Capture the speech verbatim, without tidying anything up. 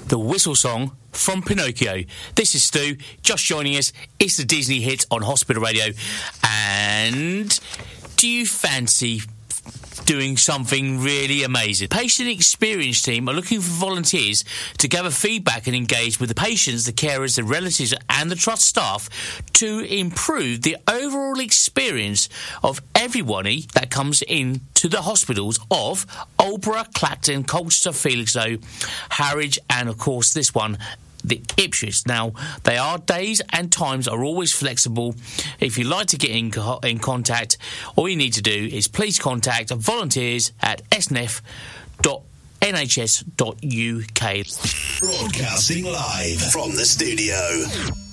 the whistle song from Pinocchio. This is Stu, just joining us. It's the Disney hit on Hospital Radio. And do you fancy doing something really amazing? Patient experience team are looking for volunteers to gather feedback and engage with the patients, the carers, the relatives and the trust staff to improve the overall experience of everybody that comes in to the hospitals of Aldeburgh, Clacton, Colchester, Felixstowe, Harwich and of course this one, the Ipswich. Now, they are days and times are always flexible. If you'd like to get in, co- in contact, all you need to do is please contact volunteers at s n f dot n h s dot u k. Broadcasting live from the studio.